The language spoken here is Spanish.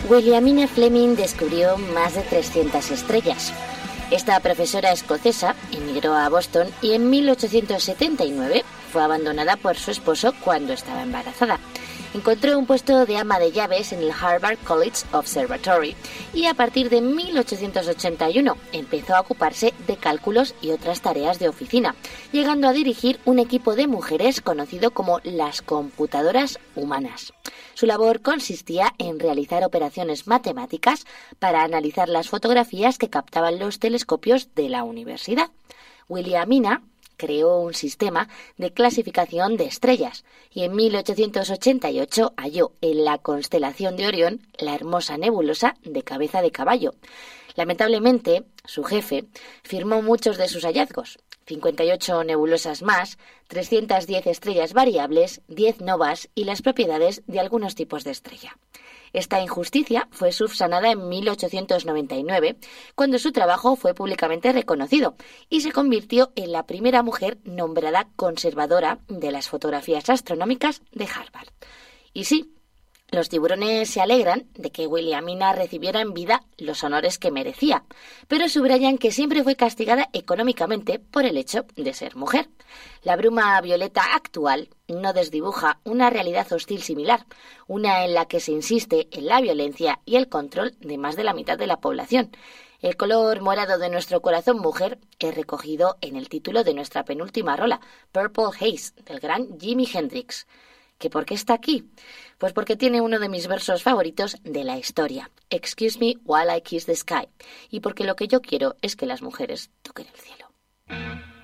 Williamina Fleming descubrió más de 300 estrellas. Esta profesora escocesa emigró a Boston y en 1879 fue abandonada por su esposo cuando estaba embarazada. Encontró un puesto de ama de llaves en el Harvard College Observatory y a partir de 1881 empezó a ocuparse de cálculos y otras tareas de oficina, llegando a dirigir un equipo de mujeres conocido como las computadoras humanas. Su labor consistía en realizar operaciones matemáticas para analizar las fotografías que captaban los telescopios de la universidad. Williamina creó un sistema de clasificación de estrellas y en 1888 halló en la constelación de Orión la hermosa nebulosa de Cabeza de Caballo. Lamentablemente, su jefe firmó muchos de sus hallazgos: 58 nebulosas más, 310 estrellas variables, 10 novas y las propiedades de algunos tipos de estrella. Esta injusticia fue subsanada en 1899, cuando su trabajo fue públicamente reconocido y se convirtió en la primera mujer nombrada conservadora de las fotografías astronómicas de Harvard. Y sí, los tiburones se alegran de que Williamina recibiera en vida los honores que merecía, pero subrayan que siempre fue castigada económicamente por el hecho de ser mujer. La bruma violeta actual no desdibuja una realidad hostil similar, una en la que se insiste en la violencia y el control de más de la mitad de la población. El color morado de nuestro corazón mujer es recogido en el título de nuestra penúltima rola, Purple Haze, del gran Jimi Hendrix. ¿Que por qué está aquí? Pues porque tiene uno de mis versos favoritos de la historia, Excuse me while I kiss the sky, y porque lo que yo quiero es que las mujeres toquen el cielo.